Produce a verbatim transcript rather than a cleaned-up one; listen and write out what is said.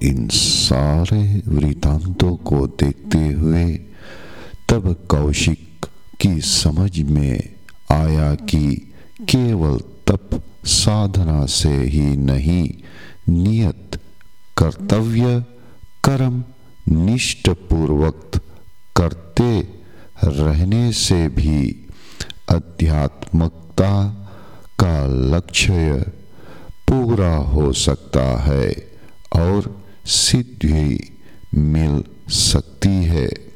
इन सारे वृतांतों को देखते हुए तब कौशिक की समझ में आया कि केवल तप साधना से ही नहीं, नियत कर्तव्य कर्म निष्ठापूर्वक करते रहने से भी आध्यात्मिकता का लक्ष्य पूरा हो सकता है और सिद्धि मिल सकती है।